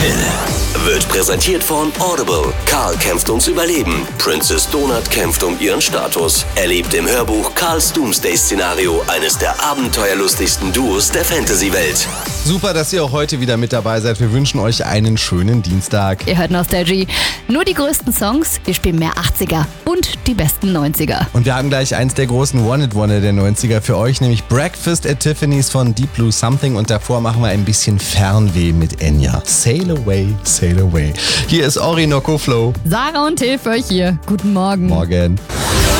Till. Wird präsentiert von Audible. Karl kämpft ums Überleben. Princess Donut kämpft um ihren Status. Erlebt im Hörbuch Karls Doomsday-Szenario eines der abenteuerlustigsten Duos der Fantasy-Welt. Super, dass ihr auch heute wieder mit dabei seid. Wir wünschen euch einen schönen Dienstag. Ihr hört Nostalgie. Nur die größten Songs, wir spielen mehr 80er und die besten 90er. Und wir haben gleich eins der großen One-Hit-Wonder der 90er für euch, nämlich Breakfast at Tiffany's von Deep Blue Something. Und davor machen wir ein bisschen Fernweh mit Enya. Sail away, sail away. Hier ist Orinoco Flow. Sarah und Till für euch hier. Guten Morgen. Morgen.